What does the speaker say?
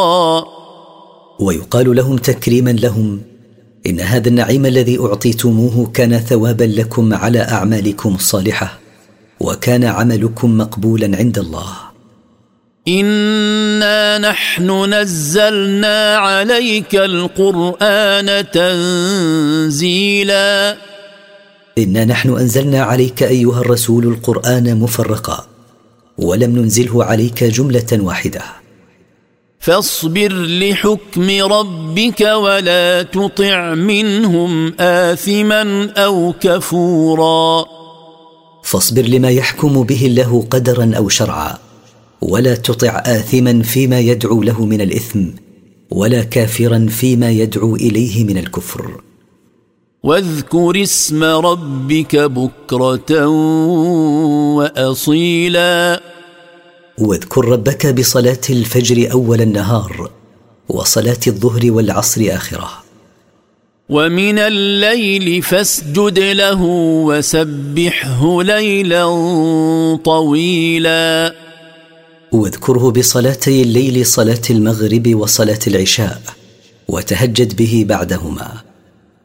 ويقال لهم تكريما لهم: إن هذا النعيم الذي أعطيتموه كان ثوابا لكم على أعمالكم الصالحة، وكان عملكم مقبولا عند الله. إنا نحن نزلنا عليك القرآن تنزيلا. إنا نحن أنزلنا عليك أيها الرسول القرآن مفرقا، ولم ننزله عليك جملة واحدة. فاصبر لحكم ربك ولا تطع منهم آثما أو كفورا. فاصبر لما يحكم به الله قدرا أو شرعا، ولا تطع آثما فيما يدعو له من الإثم، ولا كافرا فيما يدعو إليه من الكفر. واذكر اسم ربك بكرة وأصيلا. واذكر ربك بصلاة الفجر أول النهار، وصلاة الظهر والعصر آخره. ومن الليل فاسجد له وسبحه ليلا طويلا. واذكره بصلاتي الليل، صلاة المغرب وصلاة العشاء، وتهجد به بعدهما.